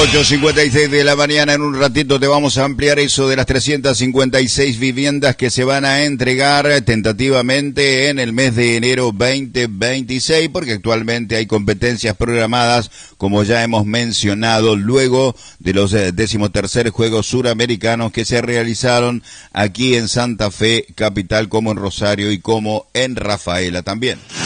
8:56 de la mañana. En un ratito te vamos a ampliar eso de las 356 viviendas que se van a entregar tentativamente en el mes de enero 2026, porque actualmente hay competencias programadas, como ya hemos mencionado, luego de los 13º Juegos Suramericanos que se realizaron aquí en Santa Fe, capital, como en Rosario y como en Rafaela también.